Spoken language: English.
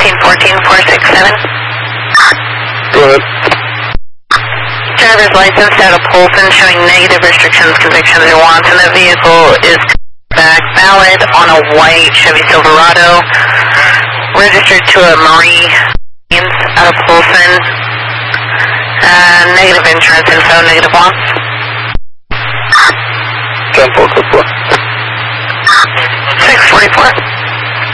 1414467. Go ahead. Driver's license out of Polson showing negative restrictions, convictions, or wants, and the vehicle is back valid on a white Chevy Silverado, registered to a Marie out of Polson. Negative insurance info, negative wants. 10-4, 644.